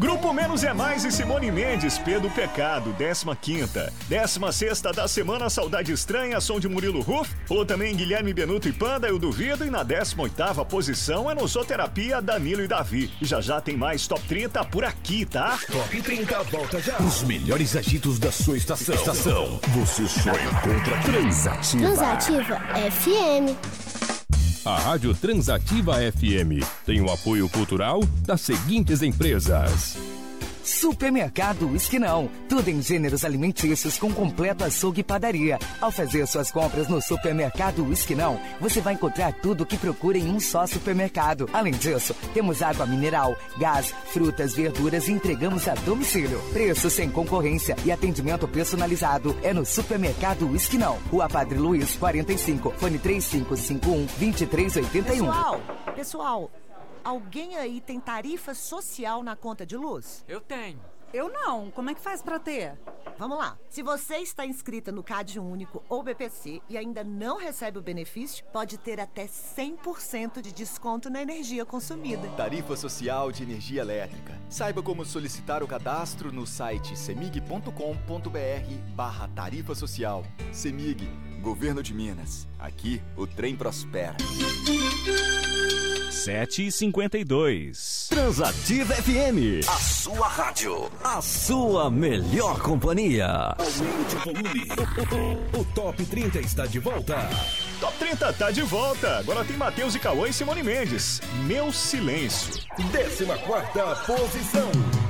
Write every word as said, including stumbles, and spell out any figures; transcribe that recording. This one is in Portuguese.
Grupo Menos é Mais e Simone Mendes, Pedro Pecado, décima quinta. décima sexta da semana, Saudade Estranha, som de Murilo Huff. Ou também Guilherme Benuto e Panda, Eu Duvido. E na décima oitava posição é Nosoterapia, Danilo e Davi. E já já tem mais Top trinta por aqui, tá? Top trinta volta já. Os melhores agitos da sua estação. Estação. Você só encontra Transativa. Transativa F M. A Rádio Transativa F M tem o apoio cultural das seguintes empresas. Supermercado Esquinão, tudo em gêneros alimentícios com completo açougue e padaria. Ao fazer suas compras no Supermercado Esquinão, você vai encontrar tudo o que procura em um só supermercado. Além disso, temos água mineral, gás, frutas, verduras e entregamos a domicílio. Preço sem concorrência e atendimento personalizado é no Supermercado Esquinão. Rua Padre Luiz, quarenta e cinco, fone três cinco cinco um, dois três oito um. Pessoal, pessoal... Alguém aí tem tarifa social na conta de luz? Eu tenho. Eu não. Como é que faz pra ter? Vamos lá. Se você está inscrita no Cade Único ou B P C e ainda não recebe o benefício, pode ter até cem por cento de desconto na energia consumida. Tarifa social de energia elétrica. Saiba como solicitar o cadastro no site semig ponto com ponto br barra tarifa social. Semig, Governo de Minas. Aqui o trem prospera. sete e cinquenta e dois. Transativa F M. A sua rádio. A sua melhor companhia. Aumente o volume. O Top trinta está de volta. Top trinta tá de volta. Agora tem Matheus e Cauã e Simone Mendes. Meu Silêncio. Décima quarta posição.